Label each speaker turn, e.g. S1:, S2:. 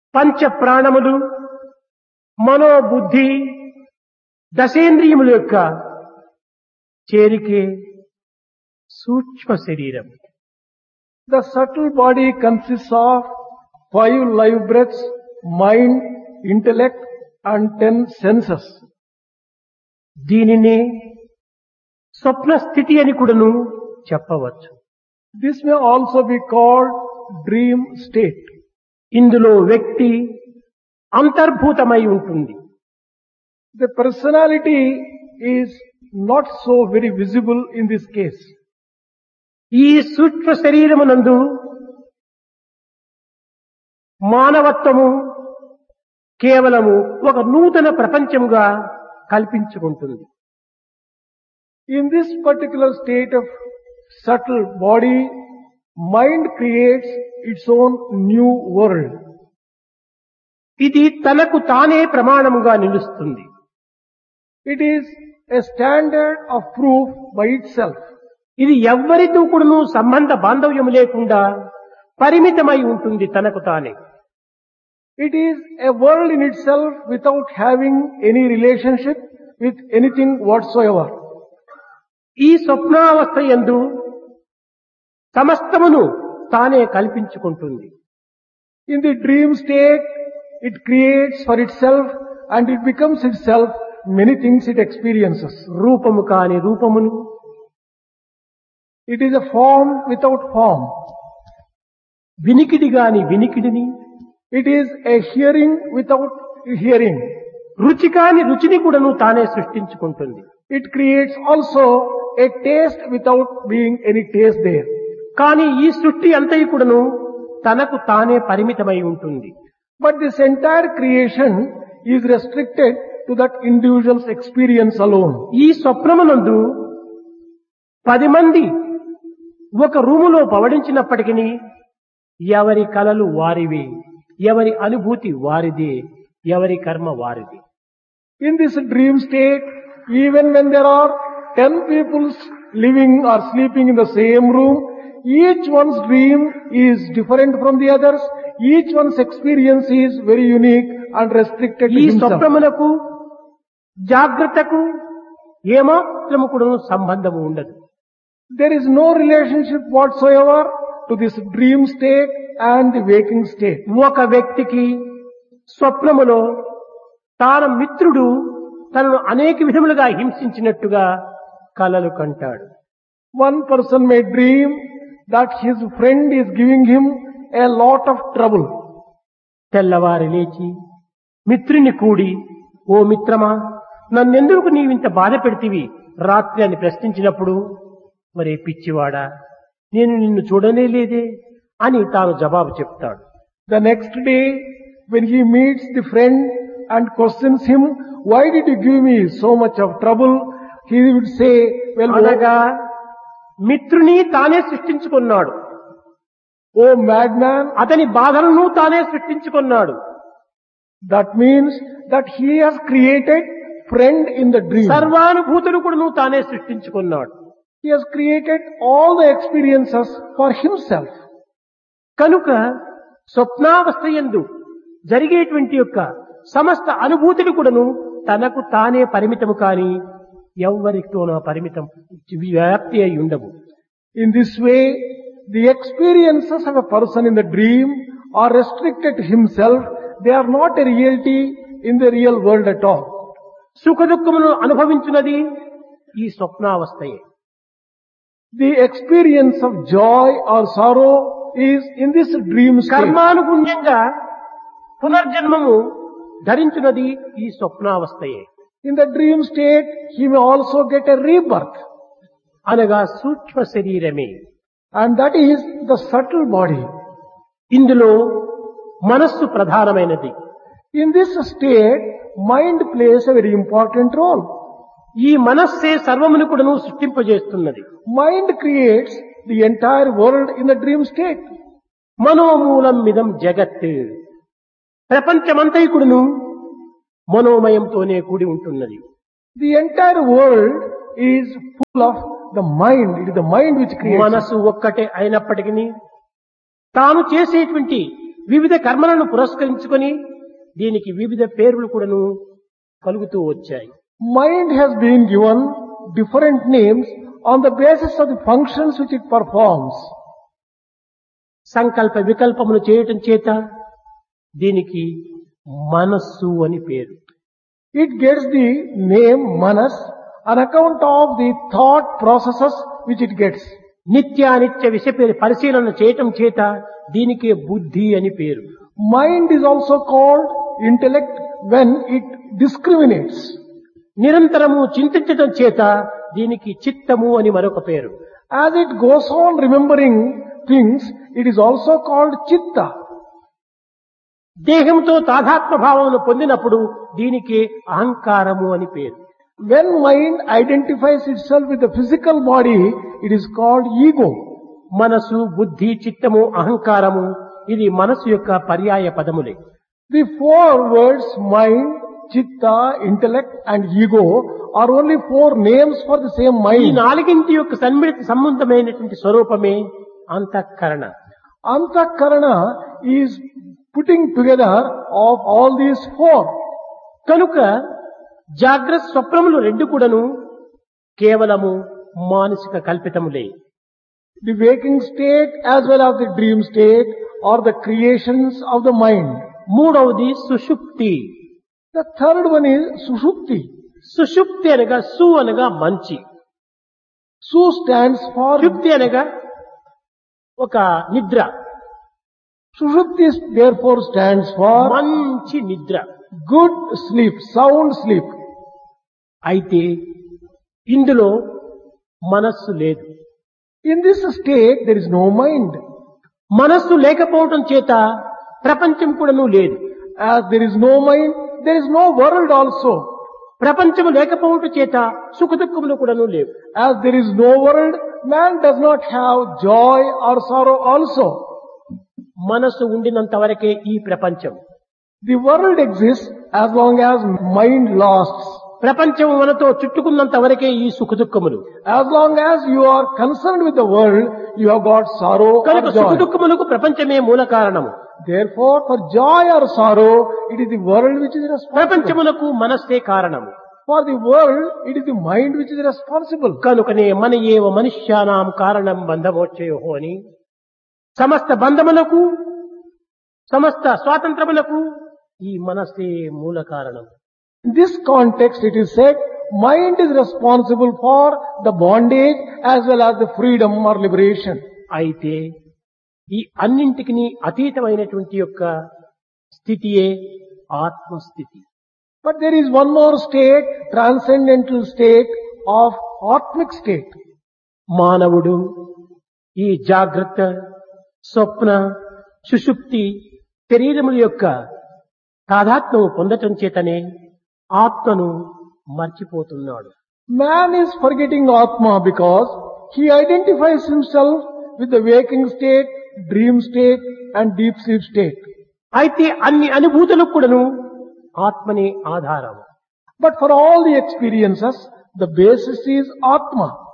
S1: పంచ ప్రాణములు మనోబుద్ధి దశేంద్రియముల యొక్క చేరికే సూక్ష్మ శరీరం.
S2: The subtle body consists of 5 live breaths, mind, intellect and 10 senses.
S1: దీనినే స్వప్న స్థితి అని కూడాను చెప్పవచ్చు.
S2: This may also be called dream state.
S1: ఇందులో వ్యక్తి అంతర్భూతమై ఉంటుంది.
S2: The personality is not so very visible in this case.
S1: ఈ సూక్ష్మ శరీరమునందు మానవత్వము కేవలము ఒక నూతన ప్రపంచముగా కల్పించుకుంటుంది.
S2: In this particular state of subtle body, mind creates its own new world.
S1: ఇది తనకు తానే ప్రమాణముగా నిలుస్తుంది.
S2: It is a standard of proof by itself.
S1: ఇది ఎవ్వరితో కూడాను సంబంధ బాంధవ్యము లేకుండా పరిమితమై ఉంటుంది తనకు తానే.
S2: It is a world in itself without having any relationship with anything whatsoever.
S1: ఈ స్వప్నావస్థ యందు సమస్తమును తానే కల్పించుకుంటుంది.
S2: In the dream state, it creates for itself and it becomes itself many things it experiences.
S1: రూపము కాని రూపమును,
S2: It is a form without form.
S1: వినికిడి గాని వినికిడిని,
S2: It is a hearing without hearing.
S1: రుచి కాని రుచిని కూడాను తానే సృష్టించుకుంటుంది.
S2: It creates also a taste without being any taste there.
S1: కానీ ఈ సృష్టి అంతయు కూడాను తనకు తానే పరిమితమై ఉంటుంది.
S2: But this entire creation is restricted to that individual's experience alone.
S1: ఈ స్వప్నమునందు 10 మంది ఒక రూములో పవడించినప్పటికీ ఎవరి కలలు వారివి, ఎవరి అనుభూతి వారిదే, ఎవరి కర్మ వారిది.
S2: In this dream state, even when there are 10 people living or sleeping in the same room, each one's dream is different from the others. Each one's experience is very unique and restricted to
S1: ఈ
S2: himself.
S1: స్వప్నమునకు జాగ్రత్తకు ఏమాత్రము కూడా సంబంధము ఉండదు.
S2: There is no relationship whatsoever to this dream state and the waking state.
S1: ఒక వ్యక్తికి స్వప్నములో తాన మిత్రుడు తనను అనేక విధములుగా హింసించినట్టుగా కలలు కంటాడు.
S2: One person may dream that his friend is giving him a lot of trouble.
S1: తెల్లవారి లేచి మిత్రుని కూడి, ఓ మిత్రమా, నన్నెందుకు నీవింత బాధ పెడితివి రాత్రి అని ప్రశ్నించినప్పుడు, మరే పిచ్చివాడా, నేను నిన్ను చూడనే లేదే అని తాను జవాబు చెప్తాడు.
S2: The next day, when he meets the friend and questions him, why did you give me so much of trouble? He would say, well,
S1: అనగా మిత్రుని తానే సృష్టించుకున్నాడు.
S2: oh madman,
S1: అతని బాధలను తానే సృష్టించుకున్నాడు.
S2: that means that he has created friend in the dream.
S1: సర్వానుభూతులు కూడా తానే సృష్టించుకున్నాడు.
S2: He has created all the experiences for himself.
S1: కనుక స్వప్నావస్థ యందు జరిగేటువంటి యొక్క సమస్త అనుభూతులు కూడాను తనకు తానే పరిమితము కాని ఎవ్వరితోనో పరిమితం వ్యాప్తి అయి ఉండవు.
S2: In this way, the experiences of a person in the dream are restricted to himself. They are not a reality in the real world at all.
S1: సుఖ దుఃఖములను అనుభవించున్నది ఈ స్వప్నావస్థయే.
S2: The experience of joy or sorrow is in this dream state.
S1: కర్మానుగుణ్యంగా పునర్జన్మము ధరించున్నది ఈ స్వప్నావస్థయే.
S2: In the dream state, he may also get a rebirth.
S1: అనగా సూక్ష్మ శరీరమే.
S2: And that is the subtle body.
S1: ఇందులో మనస్సు ప్రధానమైనది.
S2: In this state, mind plays a very important role.
S1: ఈ మనస్సే సర్వమును కూడాను సృష్టింపజేస్తున్నది.
S2: Mind creates the entire world in the dream state.
S1: మనోమూలం మిదం జగత్. ప్రపంచమంతైకుడును మనోమయంతోనే కూడి ఉంటున్నది.
S2: The entire world is full of the mind. It is the mind which creates.
S1: మనసు ఒక్కటే అయినప్పటికీ తాను చేసేటువంటి వివిధ కర్మలను పురస్కరించుకొని దీనికి వివిధ పేర్లు కూడాను కలుగుతూ వచ్చాయి.
S2: Mind has been given different names on the basis of the functions which it performs.
S1: సంకల్ప వికల్పములు చేయటం చేత దీనికి మనస్సు అని పేరు.
S2: It gets the name Manas on account of the thought processes which it gets.
S1: నిత్యానిత్య విషయ పరిశీలన చేయటం చేత దీనికే బుద్ధి అని పేరు.
S2: Mind is also called intellect when it discriminates.
S1: నిరంతరము చింతించటం చేత దీనికి చిత్తము అని మరొక పేరు.
S2: As it goes on remembering things, it is also called chitta.
S1: దేహంతో తాదాత్మ భావమును పొందినప్పుడు దీనికి అహంకారము అని పేరు.
S2: When mind identifies itself with the physical body, it is called ego.
S1: మనసు, బుద్ధి, చిత్తము, అహంకారము ఇది మనసు యొక్క పర్యాయ పదములే.
S2: The four words mind, chitta, intellect and ego are only four names for the same
S1: ఈ
S2: mind.
S1: నాలుగింటి యొక్క సంబంధమైనటువంటి స్వరూపమే అంతఃకరణ.
S2: Antakarana is putting together of all these four.
S1: కనుక జాగ్రత్త స్వప్నములు రెండు కూడాను కేవలము మానసిక కల్పితములే.
S2: The waking state as well as the dream state are the creations of the mind.
S1: మూడవది సుషుప్తి.
S2: The third one is Sushupti.
S1: సుషుప్తి అనగా సు అనగా మంచి,
S2: Su stands for
S1: షుప్తి అనగా ఒక నిద్ర,
S2: Sushupti therefore stands for
S1: మంచి నిద్ర.
S2: good sleep, sound sleep.
S1: అయితే ఇందులో మనస్సు లేదు.
S2: In this state there is no mind.
S1: మనస్సు లేకపోవటం చేత ప్రపంచం కూడాను లేదు.
S2: As there is no mind, there is no world also.
S1: ప్రపంచము లేకపోవటం చేత సుఖ దుఃఖములు కూడాను లేవు.
S2: As there is no world, man does not have joy or sorrow also.
S1: మనస్సు ఉండినంత వరకే ఈ ప్రపంచం.
S2: The world exists as long as mind lasts.
S1: ప్రపంచం మనతో చుట్టుకున్నంత వరకే ఈ సుఖ దుఃఖములు.
S2: As long as you are concerned with the world, you have got sorrow
S1: కనుక
S2: or
S1: సుఖ
S2: joy.
S1: దుఃఖములకు ప్రపంచమే మూల కారణము.
S2: Therefore, for joy or sorrow, it is the world which is responsible.
S1: ప్రపంచములకు మనస్సే కారణము.
S2: For the world, it is the mind which is responsible.
S1: కనుకనే మన ఏవ మనుష్యానాం కారణం బంధమోక్షయో అని సమస్త బంధములకు సమస్త స్వాతంత్రములకు ఈ మనస్సే మూల కారణం.
S2: In this context, it is said, mind is responsible for the bondage as well as the freedom or liberation.
S1: అయితే ఈ అన్నింటికి అతీతమైనటువంటి యొక్క స్థితియే ఆత్మస్థితి.
S2: But there is one more state, transcendental state of Atmic state.
S1: మానవుడు ఈ జాగ్రత్త, స్వప్న, సుషుప్తి శరీరముల యొక్క తాదాత్మ్యము పొందటం చేతనే ఆత్మను మర్చిపోతున్నాడు.
S2: Man is forgetting Atma because he identifies himself with the waking state, dream state and deep sleep state.
S1: అయితే అన్ని అనుభూతులకు కూడాను ఆత్మనే ఆధారం.
S2: But for all the experiences, the basis is Atma.